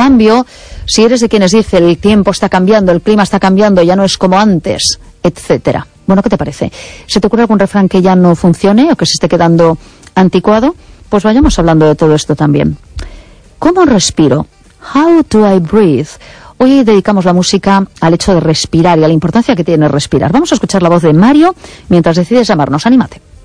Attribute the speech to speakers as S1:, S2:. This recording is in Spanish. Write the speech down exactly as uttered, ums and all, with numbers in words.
S1: cambio, si eres de quienes dice el tiempo está cambiando, el clima está cambiando, ya no es como antes, etcétera. Bueno, ¿qué te parece? ¿Se te ocurre algún refrán que ya no funcione o que se esté quedando anticuado? Pues vayamos hablando de todo esto también. ¿Cómo respiro? How do I breathe? Hoy dedicamos la música al hecho de respirar y a la importancia que tiene respirar. Vamos a escuchar la voz de Mario mientras decides llamarnos. Anímate.